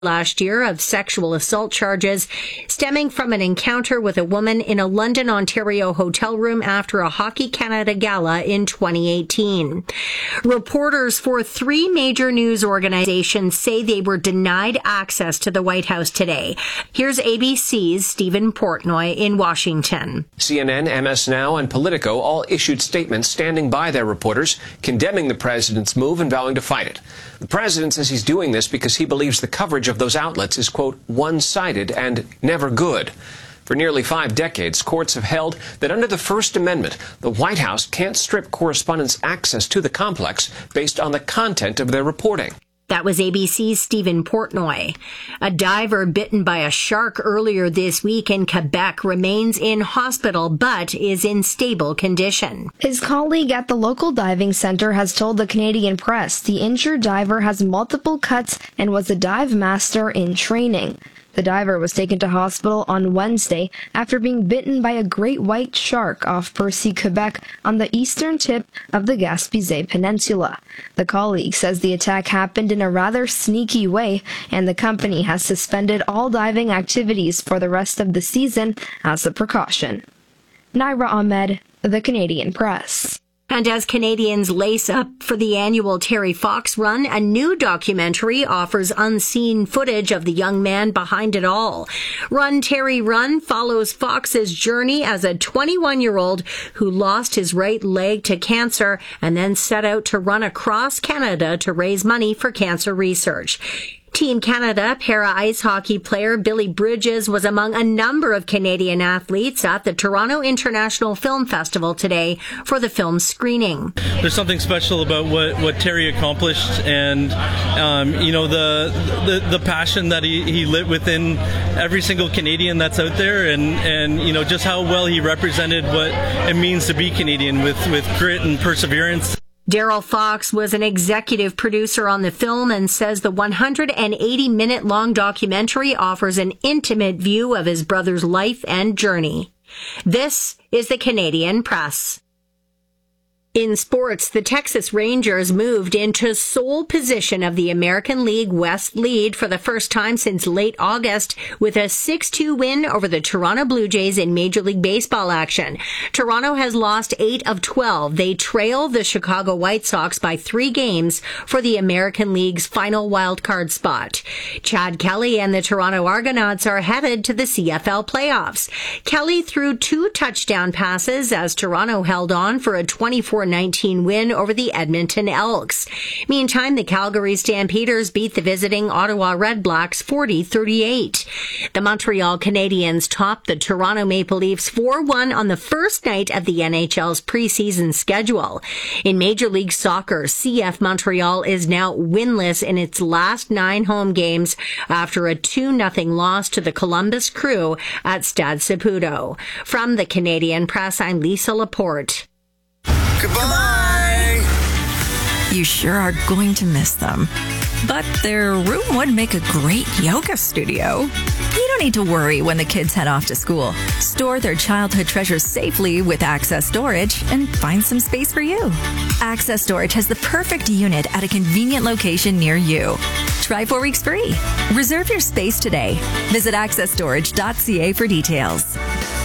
last year of sexual assault charges stemming from an encounter with a woman in a London, Ontario hotel room after a Hockey Canada gala in 2018. Reporters for 3 major news organizations say they were denied access to the White House today. Here's ABC's Stephen Portnoy in Washington. CNN, MS Now, and Politico all issued statements standing by their reporters, condemning the president's move and vowing to fight it. The president says he's doing this because he believes the coverage of those outlets is, quote, one-sided and never good. For nearly 5 decades, courts have held that under the First Amendment, the White House can't strip correspondents' access to the complex based on the content of their reporting. That was ABC's Stephen Portnoy. A diver bitten by a shark earlier this week in Quebec remains in hospital but is in stable condition. His colleague at the local diving center has told the Canadian press the injured diver has multiple cuts and was a dive master in training. The diver was taken to hospital on Wednesday after being bitten by a great white shark off Percy, Quebec, on the eastern tip of the Gaspésie Peninsula. The colleague says the attack happened in a rather sneaky way, and the company has suspended all diving activities for the rest of the season as a precaution. Naira Ahmed, The Canadian Press. And as Canadians lace up for the annual Terry Fox Run, a new documentary offers unseen footage of the young man behind it all. Run, Terry, Run follows Fox's journey as a 21-year-old who lost his right leg to cancer and then set out to run across Canada to raise money for cancer research. Team Canada para-ice hockey player Billy Bridges was among a number of Canadian athletes at the Toronto International Film Festival today for the film screening. There's something special about what Terry accomplished, and the passion that he lit within every single Canadian that's out there, and just how well he represented what it means to be Canadian with grit and perseverance. Daryl Fox was an executive producer on the film and says the 180-minute-long documentary offers an intimate view of his brother's life and journey. This is the Canadian Press. In sports, the Texas Rangers moved into sole position of the American League West lead for the first time since late August with a 6-2 win over the Toronto Blue Jays in Major League Baseball action. Toronto has lost 8 of 12. They trail the Chicago White Sox by 3 games for the American League's final wildcard spot. Chad Kelly and the Toronto Argonauts are headed to the CFL playoffs. Kelly threw 2 touchdown passes as Toronto held on for a 24-19 win over the Edmonton Elks. Meantime, the Calgary Stampeders beat the visiting Ottawa Redblacks 40-38. The Montreal Canadiens topped the Toronto Maple Leafs 4-1 on the first night of the NHL's preseason schedule. In Major League Soccer, CF Montreal is now winless in its last 9 home games after a 2-0 loss to the Columbus Crew at Stade Saputo. From the Canadian Press, I'm Lisa Laporte. Goodbye! You sure are going to miss them. But their room would make a great yoga studio. You don't need to worry when the kids head off to school. Store their childhood treasures safely with Access Storage and find some space for you. Access Storage has the perfect unit at a convenient location near you. Try 4 weeks free. Reserve your space today. Visit accessstorage.ca for details.